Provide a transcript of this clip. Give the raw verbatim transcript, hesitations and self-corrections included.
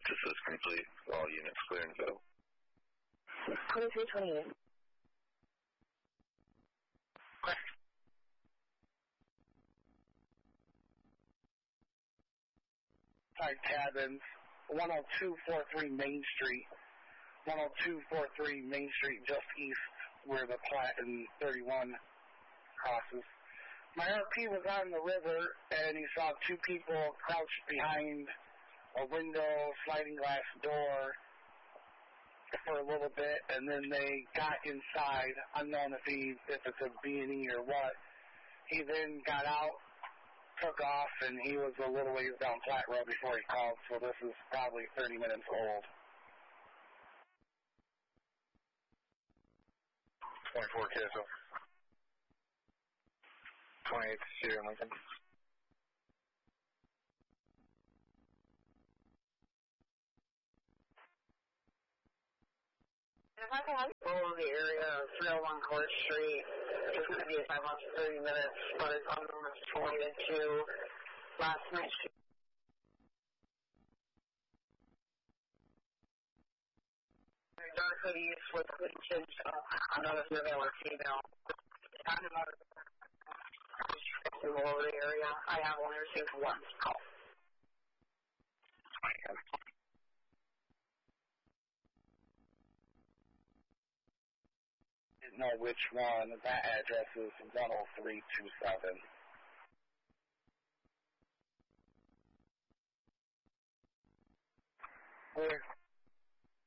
This is complete. All units clear and go. twenty-three twenty-eight. Side cabins, one oh two forty-three Main Street. one oh two forty-three Main Street, just east where the Platte and thirty-one crosses. My R P was on the river, and he saw two people crouched behind a window, sliding glass door for a little bit, and then they got inside, unknown if he, if it's a B and E or what. He then got out, took off, and he was a little ways down Platte Road before he called, so this is probably thirty minutes old. twenty-four Castle. twenty-eight here in Lincoln. If I can follow the area of three oh one Court Street, it's going to be about thirty minutes, but it's on numbers twenty to two last night. Dark hoodies with hoodie kids, uh, another male or female. Kind of out of the lower area. I have only received one call. Didn't know which one. That address is one oh three two seven. Where?